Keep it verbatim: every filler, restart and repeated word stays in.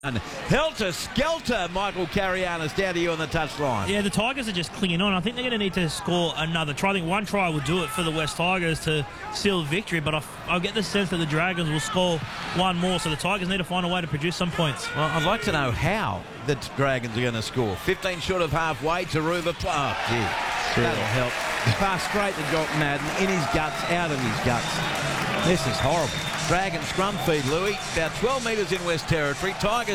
And helter-skelter, Michael Carianis, down to you on the touchline. Yeah, the Tigers are just clinging on. I think they're going to need to score another try. I think one try will do it for the West Tigers to seal victory, but I, I get the sense that the Dragons will score one more, so the Tigers need to find a way to produce some points. Well, I'd like to know how the Dragons are going to score. fifteen short of halfway, Taruva. Oh, gee, that'll help. Pass straight to Jock Madden, in his guts, out of his guts. This is horrible. Dragon scrum feed, Louis. About twelve metres in West Territory. Tigers.